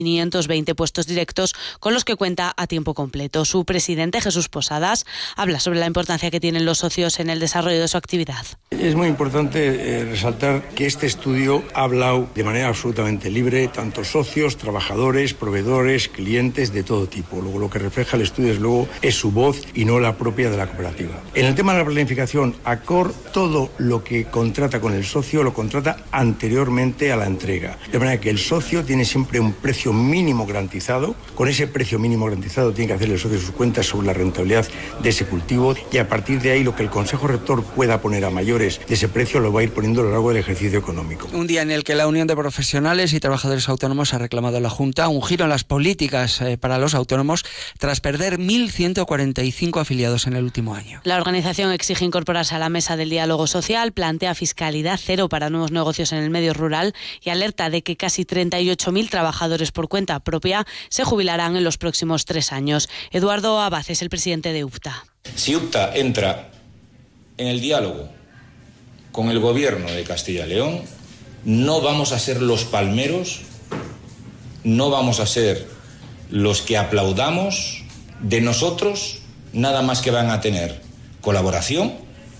520 puestos directos con los que cuenta a tiempo completo. Su presidente, Jesús Posadas, habla sobre la importancia que tienen los socios en el desarrollo de su actividad. Es muy importante resaltar que este estudio ha hablado de manera absolutamente libre, tanto socios, trabajadores, proveedores, clientes de todo tipo. Luego lo que refleja el estudio es su voz y no la propia de la cooperativa. En el tema de la planificación, Accor todo lo que contrata con el socio lo contrata anteriormente a la entrega. De manera que el socio tiene siempre un precio mínimo garantizado. Con ese precio mínimo garantizado tiene que hacer el socio sus cuentas sobre la rentabilidad de ese cultivo y a partir de ahí lo que el Consejo Rector pueda poner a mayores de ese precio lo va a ir poniendo a lo largo del ejercicio económico. Un día en el que la Unión de Profesionales y Trabajadores Autónomos ha reclamado a la Junta un giro en las políticas para los autónomos tras perder 1.145 afiliados en el último año. La organización exige incorporarse a la mesa del diálogo social, plantea fiscalidad cero para nuevos negocios en el medio rural y alerta de que casi 38.000 trabajadores por cuenta propia se jubilarán en los próximos 3 años. Eduardo Abad es el presidente de UPTA. Si UPTA entra en el diálogo con el gobierno de Castilla y León, no vamos a ser los palmeros, no vamos a ser los que aplaudamos. De nosotros nada más que van a tener colaboración,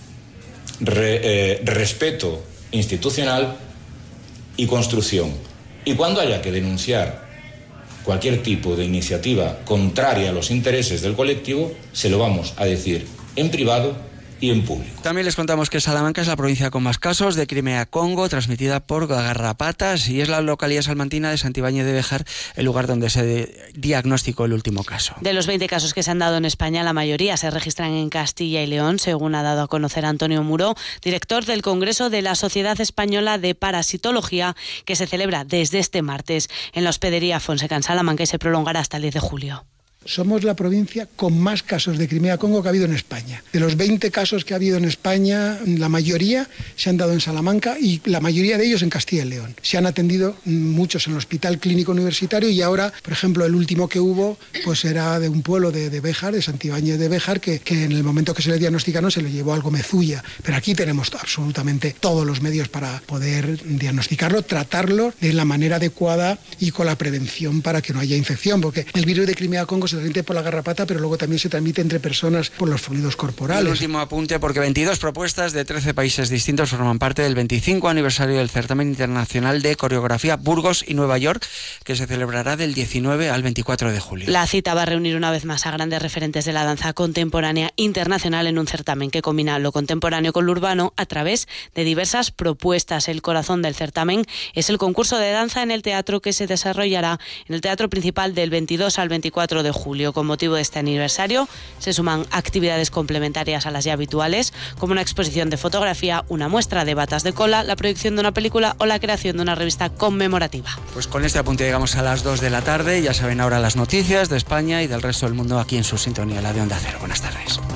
respeto institucional y construcción. Y cuando haya que denunciar cualquier tipo de iniciativa contraria a los intereses del colectivo, se lo vamos a decir en privado y en público. También les contamos que Salamanca es la provincia con más casos de Crimea-Congo, transmitida por garrapatas, y es la localidad salmantina de Santibáñez de Béjar el lugar donde se diagnosticó el último caso. De los 20 casos que se han dado en España, la mayoría se registran en Castilla y León, según ha dado a conocer Antonio Muro, director del Congreso de la Sociedad Española de Parasitología, que se celebra desde este martes en la Hospedería Fonseca en Salamanca y se prolongará hasta el 10 de julio. Somos la provincia con más casos de Crimea-Congo que ha habido en España. De los 20 casos que ha habido en España, la mayoría se han dado en Salamanca y la mayoría de ellos en Castilla y León. Se han atendido muchos en el Hospital Clínico Universitario y ahora, por ejemplo, el último que hubo pues era de un pueblo de Béjar, de Santibáñez de Béjar, que en el momento que se le diagnosticaron se le llevó al Gomezulla. Pero aquí tenemos absolutamente todos los medios para poder diagnosticarlo, tratarlo de la manera adecuada y con la prevención para que no haya infección, porque el virus de Crimea-Congo se transmite por la garrapata, pero luego también se transmite entre personas por los fluidos corporales. El último apunte, porque 22 propuestas de 13 países distintos forman parte del 25 aniversario del Certamen Internacional de Coreografía Burgos y Nueva York, que se celebrará del 19 al 24 de julio. La cita va a reunir una vez más a grandes referentes de la danza contemporánea internacional en un certamen que combina lo contemporáneo con lo urbano a través de diversas propuestas. El corazón del certamen es el concurso de danza en el teatro que se desarrollará en el Teatro Principal del 22 al 24 de julio. Con motivo de este aniversario se suman actividades complementarias a las ya habituales, como una exposición de fotografía, una muestra de batas de cola, la proyección de una película o la creación de una revista conmemorativa. Pues con este apunte llegamos a las 2 de la tarde. Ya saben ahora las noticias de España y del resto del mundo aquí en su sintonía, la de Onda Cero. Buenas tardes.